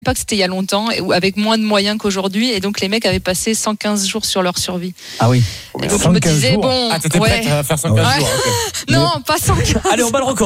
pas que c'était il y a longtemps, avec moins de moyens qu'aujourd'hui, et donc les mecs avaient passé 115 jours sur leur survie. Ah oui. Et donc je me disais, jours. bon. Ah, t'étais prête à faire 115 jours. Okay. Non, pas 115. Allez, on bat le record.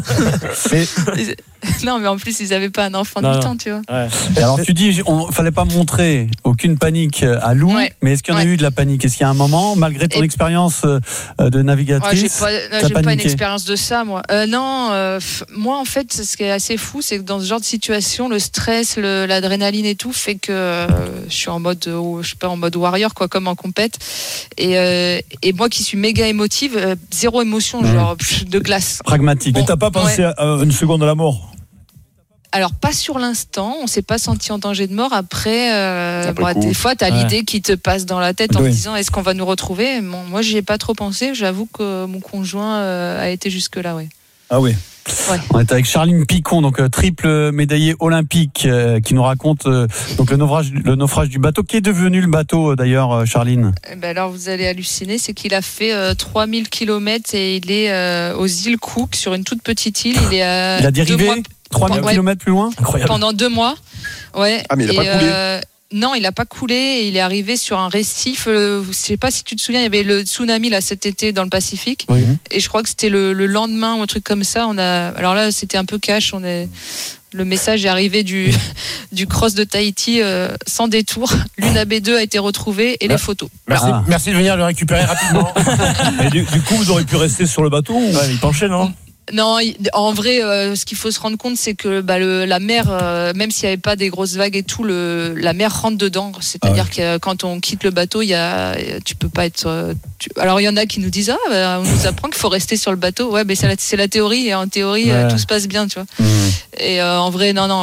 Non, mais en plus, ils n'avaient pas un enfant de 8 ans, tu vois. Ouais. Et alors, tu dis, fallait pas montrer aucune panique à Lou, mais est-ce qu'il y en a eu de la panique? Est-ce qu'il y a un moment, malgré ton expérience de navigatrice, j'ai pas une expérience de ça, moi. Non, moi, en fait, ce qui est assez fou, c'est que dans ce genre de situation, le stress, l'adrénaline et tout fait que je suis en mode, je sais pas, en mode warrior, quoi, comme en compète. Et moi, qui suis méga émotive, zéro émotion, genre de glace. Pragmatique. Mais t'as pas pensé à une seconde à la mort? Alors, pas sur l'instant, on s'est pas senti en danger de mort. Après, des fois, tu as l'idée qui te passe dans la tête en te disant est-ce qu'on va nous retrouver? Bon, moi, j'y ai pas trop pensé. J'avoue que mon conjoint a été jusque-là, oui. Ah oui. Ouais. On est avec Charline Picon, donc triple médaillée olympique, qui nous raconte donc le naufrage du bateau. Qui est devenu le bateau d'ailleurs, Charline? Alors vous allez halluciner, c'est qu'il a fait 3000 km et il est aux îles Cook, sur une toute petite île. Il a dérivé 3000 km plus loin. Incroyable. Pendant 2 mois. Ouais. Ah mais il a pas coulé. Non, il n'a pas coulé. Il est arrivé sur un récif. Je ne sais pas si tu te souviens, il y avait le tsunami là cet été dans le Pacifique. Oui. Et je crois que c'était le lendemain ou un truc comme ça. Alors là, c'était un peu cash. Le message est arrivé du cross de Tahiti sans détour. Luna B2 a été retrouvée et les photos. Merci de venir le récupérer rapidement. Et du coup, vous auriez pu rester sur le bateau? Il penchait, non? Non, en vrai, ce qu'il faut se rendre compte, c'est que la mer, même s'il n'y avait pas des grosses vagues et tout, la mer rentre dedans. C'est-à-dire que quand on quitte le bateau, tu peux pas être. Alors il y en a qui nous disent on nous apprend qu'il faut rester sur le bateau. Ouais, mais c'est la théorie. Et en théorie, tout se passe bien, tu vois. Et en vrai, non,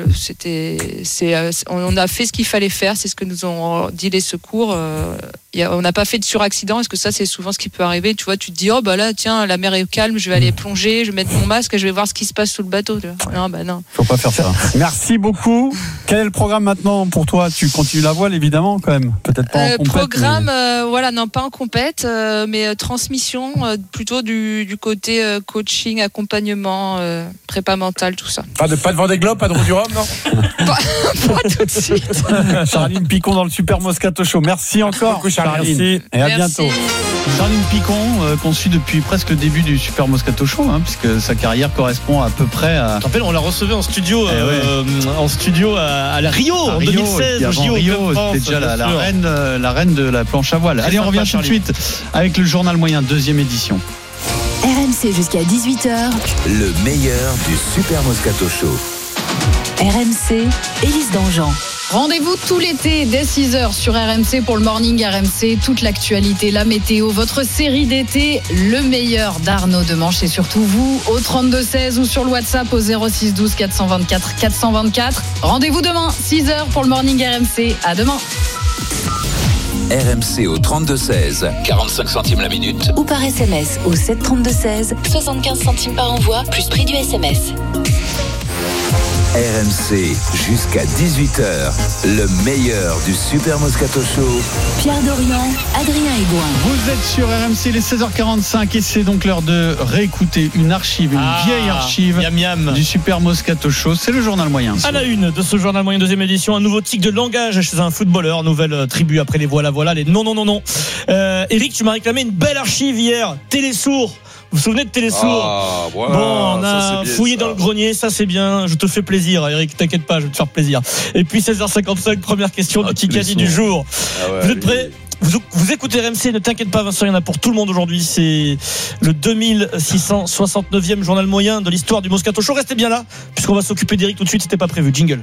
on a fait ce qu'il fallait faire. C'est ce que nous ont dit les secours. On n'a pas fait de suraccident, parce que ça, c'est souvent ce qui peut arriver. Tu vois, tu te dis là, tiens, la mer est calme, je vais aller plonger. Je vais mettre mon masque et je vais voir ce qui se passe sous le bateau. Non. Faut pas faire ça. Merci beaucoup. Quel est le programme maintenant pour toi? Tu continues la voile, évidemment, quand même. Peut-être pas en compète. Programme, pas en compète, mais transmission, plutôt du côté coaching, accompagnement, prépa mentale, tout ça. Pas de Vendée Globe, pas de roue du Rhum, non? Pas tout de suite. Charline Picon dans le Super Moscato Show. Merci encore, beaucoup, Charline. Merci. Et à bientôt. Charline Picon, qu'on suit depuis presque le début du Super Moscato Show, puisque sa carrière correspond à peu près à. Je te rappelle, on l'a recevue en studio, à la Rio en 2016. Rio, c'était déjà la reine de la planche à voile. Allez, on revient tout de suite avec le journal moyen, 2e édition. RMC jusqu'à 18h. Le meilleur du Super Moscato Show. RMC, Élise Dangean. Rendez-vous tout l'été dès 6h sur RMC pour le Morning RMC. Toute l'actualité, la météo, votre série d'été, le meilleur d'Arnaud Demanche et surtout vous au 32-16 ou sur le WhatsApp au 06 12 424 424. Rendez-vous demain, 6h pour le Morning RMC. À demain. RMC au 32-16, 45 centimes la minute. Ou par SMS au 732-16, 75 centimes par envoi, plus prix du SMS. RMC jusqu'à 18h, le meilleur du Super Moscato Show. Pierre Dorian, Adrien Aigouin. Vous êtes sur RMC, les 16h45 et c'est donc l'heure de réécouter une vieille archive du Super Moscato Show. C'est le journal moyen. À la une de ce journal moyen, 2e édition, un nouveau tic de langage chez un footballeur. Nouvelle tribu après les voilà. Les non. Eric, tu m'as réclamé une belle archive hier. Télésourd. Vous vous souvenez de Télésourd? On a fouillé dans le grenier, ça c'est bien. Je te fais plaisir, Eric, t'inquiète pas, je vais te faire plaisir. Et puis 16h55, première question du Kikadi du jour. Vous êtes prêts? Vous écoutez RMC, ne t'inquiète pas Vincent, il y en a pour tout le monde aujourd'hui. C'est le 2669e journal moyen de l'histoire du Moscato Show. Restez bien là, puisqu'on va s'occuper d'Eric tout de suite, c'était pas prévu. Jingle.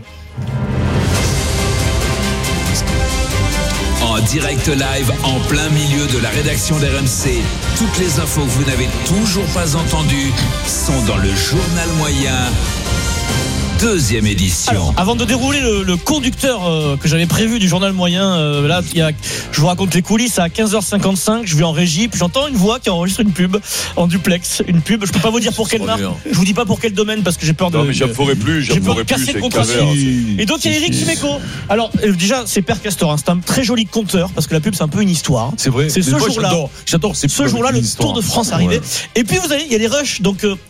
En direct live, en plein milieu de la rédaction d'RMC, toutes les infos que vous n'avez toujours pas entendues sont dans le journal moyen, 2e édition. Alors, avant de dérouler le conducteur que j'avais prévu du journal moyen, je vous raconte les coulisses. À 15h55, je vais en régie, puis j'entends une voix qui enregistre une pub en duplex. Une pub, je peux pas vous dire pour quelle marque, je vous dis pas pour quel domaine parce que j'ai peur de. Non, mais j'appellerai plus. J'ai peur de casser le contrat. Et donc il y a Eric Dimeco. Alors déjà, c'est Père Castor, c'est un très joli conteur parce que la pub c'est un peu une histoire. C'est vrai. C'est ce jour-là. J'adore. Ce jour-là, le Tour de France arrivait. Et puis il y a les rushs. Donc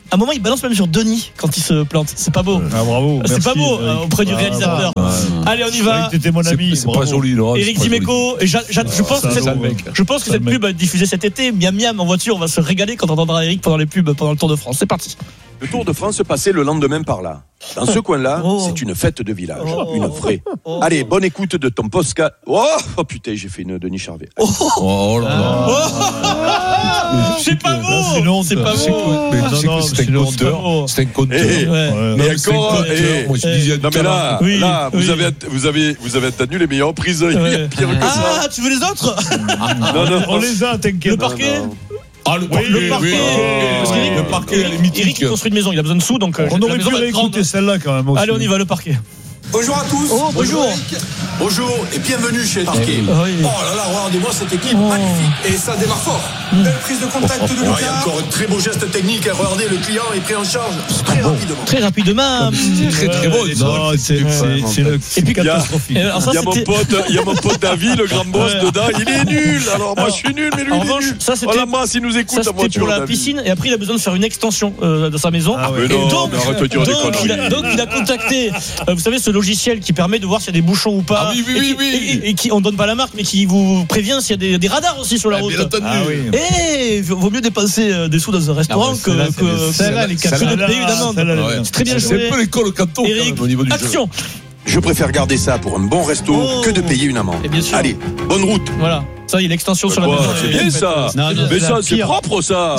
À un moment, il balance même sur Denis quand il se plante. C'est pas beau. Ah, bravo. C'est Merci, pas beau Eric. auprès du réalisateur. Allez, on y va. T'étais mon ami. C'est pas joli, Laurent. Eric Dimeco, et je pense que cette pub va être diffusée cet été. Miam Miam en voiture, on va se régaler quand on entendra Eric pendant les pubs, pendant le Tour de France. C'est parti. Le Tour de France se passait le lendemain par là. Dans ce coin-là, c'est une fête de village, une vraie. Allez, bonne écoute de ton podcast. Oh putain, j'ai fait une Denis Charvet. Oh là là. C'est pas beau. C'est pas beau. Mais tu sais que c'est un compteur. C'est un compteur. Mais encore, moi je disais non mais là, vous avez entendu les meilleures prises. Il y a pire que ça. Ah, tu veux les autres? Non, on les a, t'inquiète. Le parquet. Ah, le parquet. Le parquet, elle est mythique. Eric construit une maison, il a besoin de sous, donc on aurait pu réécouter celle-là quand même aussi. Allez, on y va, le parquet. Bonjour à tous. Bonjour. Bonjour et bienvenue chez Parquet. Oh là là, regardez-moi cette équipe magnifique. Et ça démarre fort. Belle prise de contact de Lucas. Il y a encore un très beau geste technique. Regardez, le client est pris en charge très rapidement. Très beau. Non, c'est catastrophique. Il y a mon pote David, le grand boss dedans. Il est nul. Alors moi je suis nul, mais lui il est nul. Voilà, moi s'il nous écoute, c'était pour la piscine. Et après il a besoin de faire une extension de sa maison. Et donc il a contacté, vous savez, ce logiciel qui permet de voir s'il y a des bouchons ou pas. Et qui, on donne pas la marque, mais qui vous prévient s'il y a des radars aussi sur la route. Et vaut mieux dépenser des sous dans un restaurant que de payer une amende. C'est très bien joué. C'est un peu l'école canton au niveau du jeu. Action. Je préfère garder ça pour un bon resto que de payer une amende. Allez, bonne route. Voilà. Ça, il y a l'extension sur la maison. C'est bien ça. Mais ça, c'est propre ça.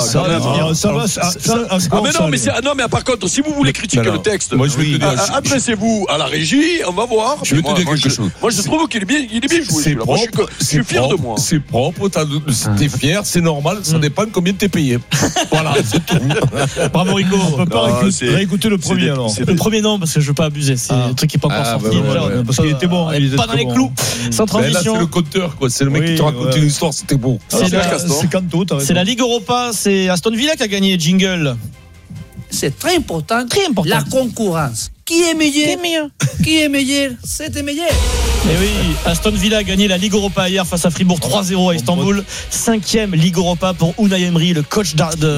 Non, mais par contre, si vous voulez critiquer le texte, adressez-vous à la régie. On va voir. Je vais te dire quelque chose. Moi, je trouve qu'il est bien joué. C'est propre. Je suis fier de moi. C'est propre. T'es fier, c'est normal. Ça dépend de combien t'es payé. Voilà, c'est tout. Bravo Rico. On peut pas réécouter le premier alors. Le premier non, parce que je veux pas abuser. C'est un truc qui est pas encore sorti. Parce qu'il était bon. Pas dans les clous. Sans transition. Là, c'est le compteur, quoi. C'est le mec qui te raconte une histoire. C'était beau. C'est la Ligue Europa. C'est Aston Villa qui a gagné. Jingle. C'est très important. La concurrence. Qui est meilleur? Qui est meilleur? C'était meilleur. Et oui, Aston Villa a gagné la Ligue Europa hier face à Fribourg 3-0 à Istanbul. 5e Ligue Europa pour Unai Emery, le coach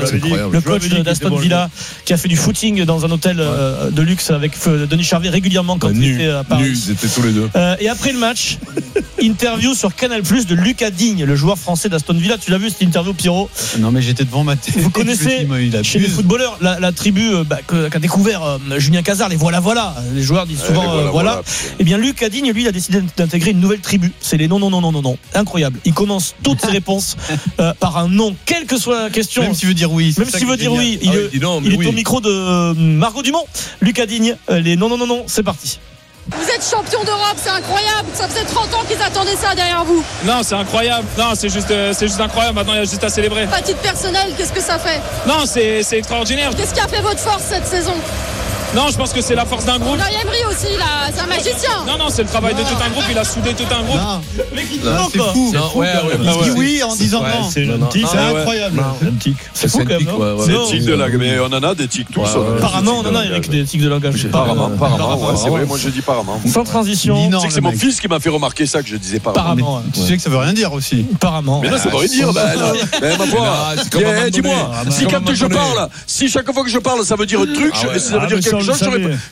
d'Aston Villa, qui a fait du footing dans un hôtel de luxe avec Denis Charvet régulièrement quand il était à Paris. Ils étaient tous les deux. Et après le match, interview sur Canal+ de Lucas Digne, le joueur français d'Aston Villa. Tu l'as vu cette interview, Pierrot? Non, mais j'étais devant ma télé. Vous connaissez chez les footballeurs la tribu qu'a découvert Julien Cazard, les voilà. Les joueurs disent souvent voilà. Et bien Lucas Digne, lui, il a décidé d'intégrer une nouvelle tribu. C'est les non. Incroyable. Il commence toutes ses réponses par un non, quelle que soit la question. Même s'il veut dire oui. Il est au micro de Margot Dumont. Lucas Digne, les non. C'est parti. Vous êtes champion d'Europe, c'est incroyable. Ça faisait 30 ans qu'ils attendaient ça derrière vous. Non, c'est incroyable. Non, c'est juste incroyable. Maintenant, il y a juste à célébrer. À titre personnel, qu'est-ce que ça fait? Non, c'est extraordinaire. Qu'est-ce qui a fait votre force cette saison? Non, je pense que c'est la force d'un groupe. Unai Emery aussi, là, c'est un magicien. Non, c'est le travail de tout un groupe. Il a soudé tout un groupe. Mais qui c'est fou. Il dit oui en disant non. C'est incroyable. C'est fou quand même. C'est des tics de langage. Mais on en a des tics tous. Apparemment, on en a avec des tics de langage. Apparemment, c'est vrai. Moi, je dis apparemment. Sans transition. C'est que c'est mon fils qui m'a fait remarquer ça, que je disais apparemment. Tu sais que ça veut rien dire aussi. Apparemment. Mais non, ça veut rien dire. Ma foi. Dis-moi, si quand je parle, si chaque fois que je parle, ça veut dire un truc, ça veut dire quelque chose,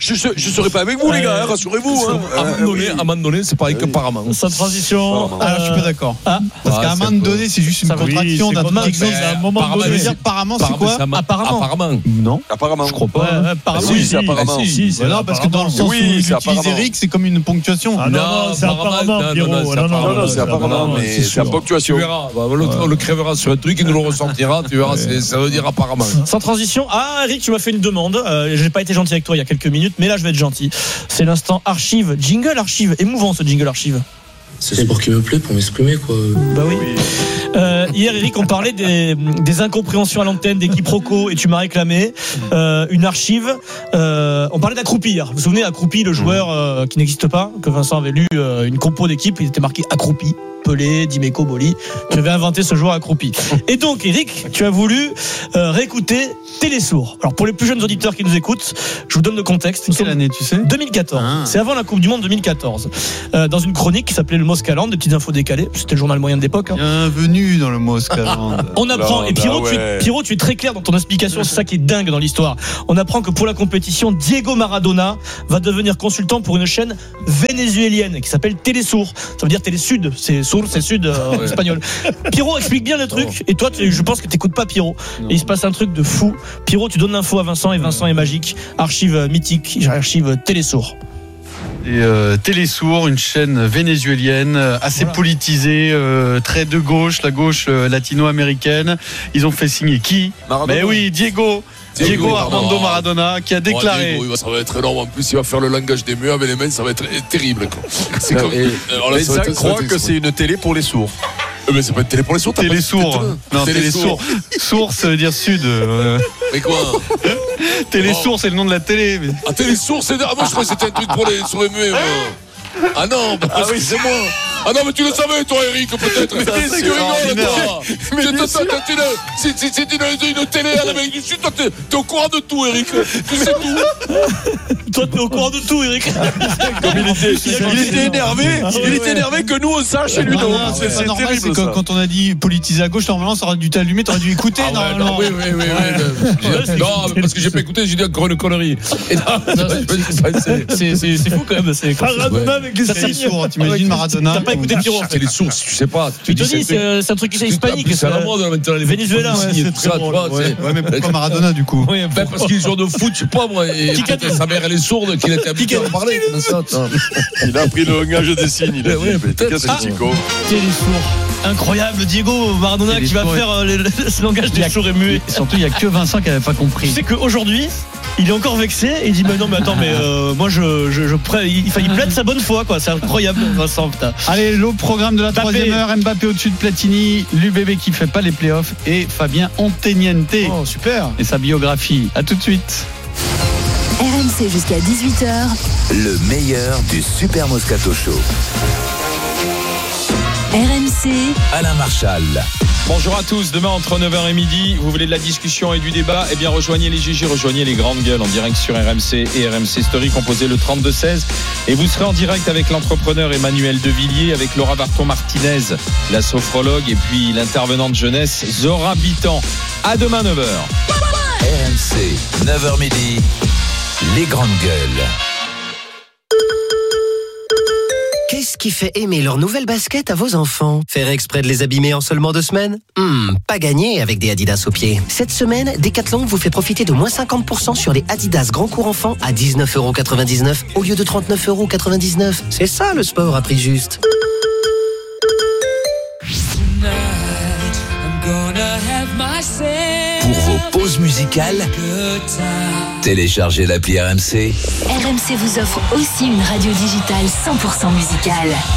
je serais pas avec vous, les gars, rassurez-vous. À un moment donné, c'est pareil qu'apparemment. Sans transition. Alors, je suis pas d'accord. Parce qu'à un moment donné, c'est juste une contraction d'un truc. À un moment donné, dire apparemment, c'est quoi? Apparemment. Non. Apparemment. Je crois pas. Si, c'est apparemment. Non, parce que dans le sens où il utilise Eric, c'est comme une ponctuation. Non, c'est apparemment, Pierrot. Non, c'est apparemment, mais c'est la ponctuation. Tu verras. On le crèvera sur un truc et nous le ressentira. Tu verras, ça veut dire apparemment. Sans transition. Ah, Eric, tu m'as fait une demande. J'ai pas été gentil avec toi il y a quelques minutes, mais là je vais être gentil. C'est l'instant archive, jingle archive, émouvant ce jingle archive. C'est le sport qui me plaît pour m'exprimer, quoi. Bah oui. Hier, Eric, on parlait des incompréhensions à l'antenne, des quiproquos, et tu m'as réclamé une archive. On parlait d'Accroupi hier. Vous vous souvenez, Accroupi, le joueur qui n'existe pas, que Vincent avait lu une compo d'équipe, il était marqué Accroupi. Pelé, Dimeco, Boli. Tu avais inventé ce joueur accroupi. Et donc, Eric, tu as voulu réécouter Télésourd. Alors, pour les plus jeunes auditeurs qui nous écoutent, je vous donne le contexte. Quelle année, tu sais? 2014. C'est avant la Coupe du Monde 2014. Dans une chronique qui s'appelait le Moscaland, des petites infos décalées. C'était le journal moyen de l'époque. Bienvenue dans le Moscaland. On apprend, et Pierrot, tu es très clair dans ton explication, c'est ça qui est dingue dans l'histoire. On apprend que pour la compétition, Diego Maradona va devenir consultant pour une chaîne vénézuélienne qui s'appelle Télésourd. Ça veut dire Télésud, c'est sourd, c'est sud en espagnol. Pierrot explique bien le truc, et toi, je pense que t'écoutes pas Pierrot. Et il se passe un truc de fou. Pierrot, tu donnes l'info à Vincent, et Vincent est magique. Archive mythique, archive Télésourd. Et Télésourd, une chaîne vénézuélienne assez politisée, très de gauche, la gauche latino-américaine. Ils ont fait signer qui? Maradona. Mais oui, Diego Armando Maradona, qui a déclaré. Diego, ça va être énorme. En plus, il va faire le langage des murs avec les mains, ça va être terrible. C'est comme. Les gens croient que c'est une télé pour les sourds. Mais c'est pas une télé pour les sourds. Télésourd. Non, Télésourd. Sourd, ça veut dire sud. Mais quoi? Télésourd, c'est le nom de la télé. Mais... Ah, Télésourd, c'est. Ah, moi, je croyais que c'était un truc pour les sourds et muets. Ah non, bah, excusez-moi. Ah non, mais tu le savais, toi, Eric, peut-être. Mais qu'est-ce que tu rigoles, toi? C'est une télé à l'Amérique du Sud, toi, t'es au courant de tout, Eric. Tu sais tout. Toi, t'es au courant de tout, Eric. Comme il était énervé. Il était énervé que nous, on sache chez lui. C'est normal, c'est quand on a dit politiser à gauche, normalement, ça aurait dû t'allumer, t'aurais dû écouter, normalement. Oui. Non, parce que j'ai pas écouté, j'ai dit encore une connerie. C'est fou, quand même. Maradona avec les sourds, t'imagines Maradona. T'as pas écouté Pierrot. C'est les sourds, tu sais pas. Tu te dis, c'est un truc qui est hispanique. C'est à la mode maintenant, les Venezuela. C'est très drôle. Ouais, mais pourquoi Maradona, du coup? Parce qu'ils jouent de foot, je sais pas, moi. Et sa mère, elle est sourde, qu'il était habitué à parler. Il a appris le langage des signes. Il a dit, qu'est-ce que Chico? Télésourd. Incroyable, Diego Maradona qui va faire ce langage des sourds et muets. Surtout, il n'y a que Vincent qui n'avait pas compris. Tu sais qu'aujourd'hui, il est encore vexé et il dit non mais attends moi il plaide sa bonne foi quoi, c'est incroyable Vincent, putain. Allez, le programme de la troisième heure, Mbappé au-dessus de Platini, l'UBB qui fait pas les playoffs et Fabien Onteniente. Oh super. Et sa biographie. À tout de suite. RMC jusqu'à 18h. Le meilleur du Super Moscato Show. RMC. Alain Marchal. Bonjour à tous, demain entre 9h et midi, vous voulez de la discussion et du débat? Eh bien rejoignez les GG, rejoignez les grandes gueules en direct sur RMC et RMC Story, composez le 32-16 et vous serez en direct avec l'entrepreneur Emmanuel Devilliers, avec Laura Barton-Martinez, la sophrologue et puis l'intervenante jeunesse Zora Bitan. À demain 9h. RMC, 9h midi, les grandes gueules. Qu'est-ce qui fait aimer leur nouvelle basket à vos enfants? Faire exprès de les abîmer en seulement 2 semaines? Pas gagné avec des Adidas aux pieds. Cette semaine, Decathlon vous fait profiter de moins 50% sur les Adidas Grand Cours Enfants à 19,99€ au lieu de 39,99€. C'est ça le sport à prix juste. Pour vos pauses musicales, téléchargez l'appli RMC. RMC vous offre aussi une radio digitale 100% musicale.